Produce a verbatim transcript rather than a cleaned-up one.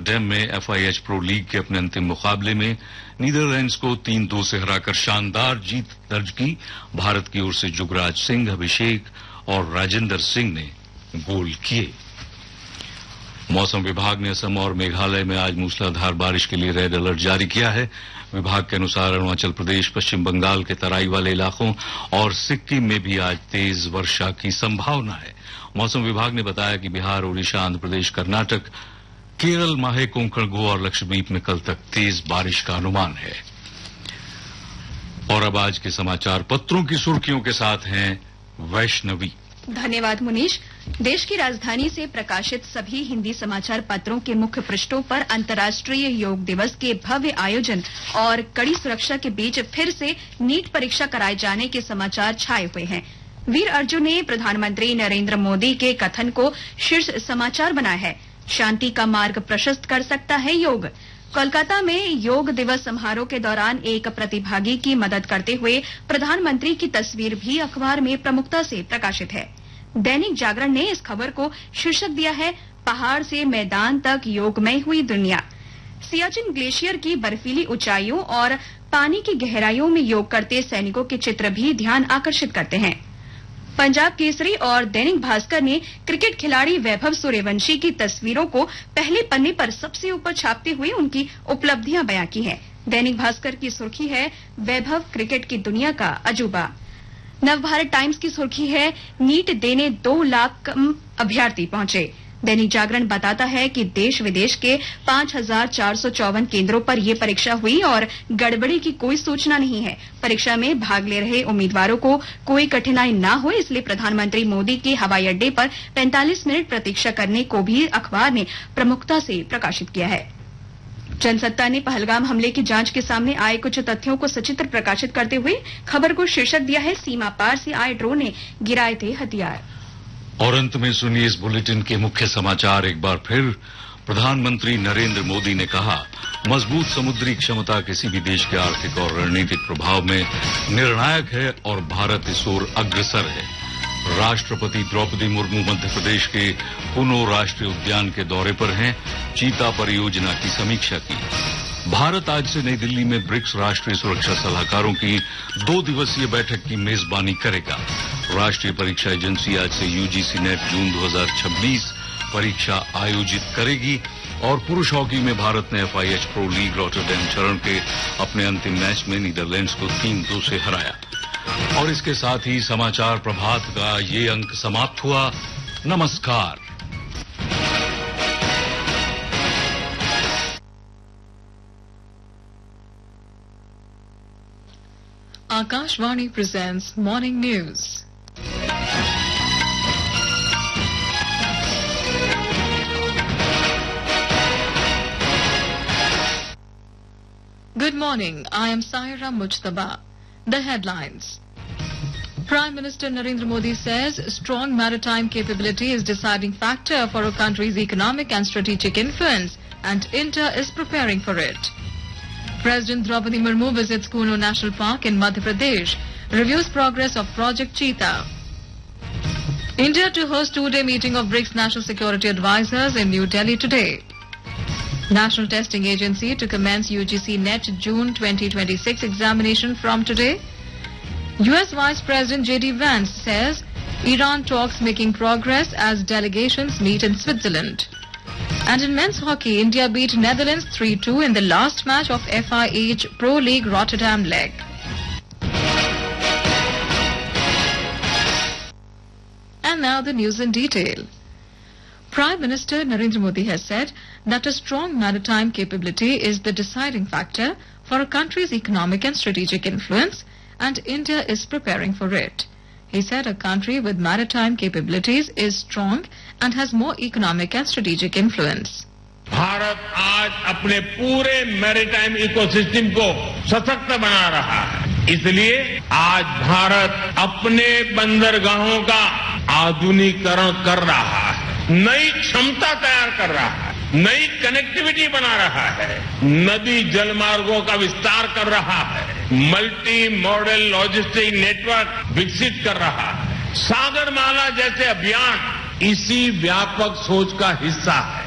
Rotterdam में FIH pro league के अपने अंतिम मुकाबले में नीदरलैंड्स को तीन दो से हराकर शानदार जीत दर्ज की। भारत की ओर से जुगराज सिंह, अभिषेक और राजेंद्र सिंह ने गोल किए। मौसम विभाग ने असम और मेघालय में आज मूसलाधार बारिश के लिए रेड अलर्ट जारी किया है। विभाग के अनुसार अरुणाचल प्रदेश, पश्चिम बंगाल के तराई वाले इलाकों और सिक्किम में भी आज तेज वर्षा की संभावना है। मौसम विभाग ने बताया कि बिहार, ओडिशा, आंध्र प्रदेश, कर्नाटक, केरल, माहे, कोंकण, गोवा और लक्षद्वीप में कल तक तेज बारिश का अनुमान है। और अब आज के समाचार पत्रों की सुर्खियों के साथ हैं वैष्णवी। धन्यवाद मुनीश। देश की राजधानी से प्रकाशित सभी हिंदी समाचार पत्रों के मुख्य पृष्ठों पर अंतर्राष्ट्रीय योग दिवस के भव्य आयोजन और कड़ी सुरक्षा के बीच फिर से नीट परीक्षा कराए जाने के समाचार छाए हुए हैं। वीर अर्जुन ने प्रधानमंत्री नरेंद्र मोदी के कथन को शीर्ष समाचार बनाया है। शांति का मार्ग प्रशस्त कर सकता है योग। कोलकाता में योग दिवस समारोह के दौरान एक प्रतिभागी की मदद करते हुए प्रधानमंत्री की तस्वीर भी अखबार में प्रमुखता से प्रकाशित है। दैनिक जागरण ने इस खबर को शीर्षक दिया है, पहाड़ से मैदान तक योगमय हुई दुनिया। सियाचिन ग्लेशियर की बर्फीली ऊंचाइयों और पानी की गहराइयों में योग करते सैनिकों के चित्र भी ध्यान आकर्षित करते हैं। पंजाब केसरी और दैनिक भास्कर ने क्रिकेट खिलाड़ी वैभव सूर्यवंशी की तस्वीरों को पहले पन्ने पर सबसे ऊपर छापते हुए उनकी उपलब्धियां बयां की हैं। दैनिक भास्कर की सुर्खी है, वैभव क्रिकेट की दुनिया का अजूबा। नवभारत टाइम्स की सुर्खी है, नीट देने दो लाख कम अभ्यर्थी पहुंचे। दैनिक जागरण बताता है कि देश विदेश के पांच हजार चार सौ चौवन केंद्रों पर यह परीक्षा हुई और गड़बड़ी की कोई सूचना नहीं है। परीक्षा में भाग ले रहे उम्मीदवारों को कोई कठिनाई न हो, इसलिए प्रधानमंत्री मोदी के हवाई अड्डे पर पैंतालीस मिनट प्रतीक्षा करने को भी अखबार ने प्रमुखता से प्रकाशित किया है। जनसत्ता ने पहलगाम हमले की जांच के सामने आए कुछ तथ्यों को सचित्र प्रकाशित करते हुए खबर को शीर्षक दिया है, सीमा पार से आए ड्रोन ने गिराए थे हथियार। और अंत में सुनिए इस बुलेटिन के मुख्य समाचार एक बार फिर। प्रधानमंत्री नरेंद्र मोदी ने कहा, मजबूत समुद्री क्षमता किसी भी देश के आर्थिक और रणनीतिक प्रभाव में निर्णायक है और भारत इस ओर अग्रसर है। राष्ट्रपति द्रौपदी मुर्मू मध्य प्रदेश के कुनो राष्ट्रीय उद्यान के दौरे पर हैं, चीता परियोजना की समीक्षा की। भारत आज से नई दिल्ली में ब्रिक्स राष्ट्रीय सुरक्षा सलाहकारों की दो दिवसीय बैठक की मेजबानी करेगा। राष्ट्रीय परीक्षा एजेंसी आज से यूजीसी नेट जून दो हज़ार छब्बीस परीक्षा आयोजित करेगी। और पुरुष हॉकी में भारत ने एफआईएच प्रो लीग रॉटरडैम चरण के अपने अंतिम मैच में नीदरलैंड्स को तीन दो से हराया। और इसके साथ ही समाचार प्रभात का ये अंक समाप्त हुआ। नमस्कार। Akashvani presents Morning News. Good morning. I am Saira Mujtaba. The headlines. Prime Minister Narendra Modi says strong maritime capability is deciding factor for a country's economic and strategic influence, and India is preparing for it. President Draupadi Murmu visits Kuno National Park in Madhya Pradesh, reviews progress of Project Cheetah. India to host two-day meeting of BRICS National Security Advisors in New Delhi today. National Testing Agency to commence U G C NET June twenty twenty-six examination from today. U S Vice President J D Vance says Iran talks making progress as delegations meet in Switzerland. And in men's hockey, India beat Netherlands three two in the last match of F I H Pro League Rotterdam leg. And now the news in detail. Prime Minister Narendra Modi has said that a strong maritime capability is the deciding factor for a country's economic and strategic influence, and India is preparing for it. He said a country with maritime capabilities is strong and has more economic and strategic influence. Bharat आज अपने पूरे maritime ecosystem को सशक्त बना रहा है। इसलिए आज भारत अपने बंदरगाहों का आधुनिकीकरण कर रहा है, नई क्षमता तैयार कर रहा है, नई कनेक्टिविटी बना रहा है, नदी जलमार्गों का विस्तार कर रहा है, मल्टी मॉडल लॉजिस्टिक नेटवर्क विकसित कर रहा है। सागरमाला जैसे अभियान इसी व्यापक सोच का हिस्सा है।